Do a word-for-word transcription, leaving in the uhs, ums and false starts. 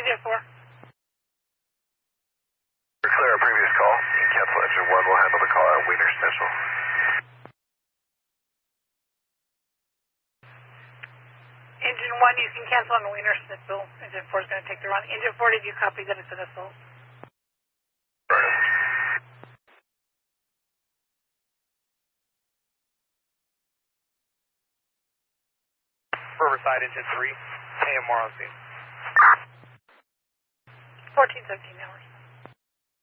Engine four. We're clear our previous call. You can cancel engine one. We'll handle the call at Wiener Central. Engine one, you can cancel on Wiener Schnitzel. Engine four is going to take the run. Engine four, did you copy that it's an assault? Riverside, engine three, A M R on scene. fourteen seventeen hours.